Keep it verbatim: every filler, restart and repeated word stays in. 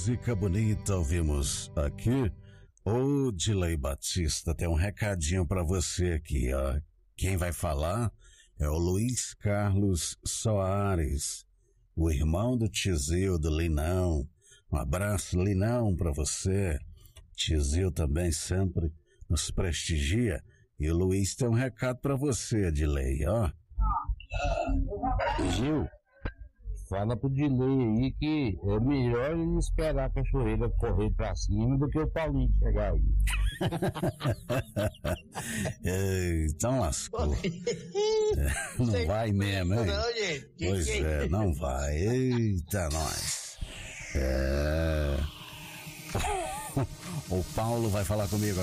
música bonita ouvimos aqui. Ô Dilei Batista, tem um recadinho pra você aqui, ó. Quem vai falar é o Luiz Carlos Soares, o irmão do Tizil, do Linão. Um abraço, Linão, pra você. Tizil também sempre nos prestigia. E o Luiz tem um recado pra você, Dilei, ó. Gil, fala pro Dilei aí que é melhor ele esperar a cachoeira correr pra cima do que o Paulinho chegar aí. Então lascou. Não vai mesmo, hein? Não, gente. Pois é, não vai. Eita, nós. É... O Paulo vai falar comigo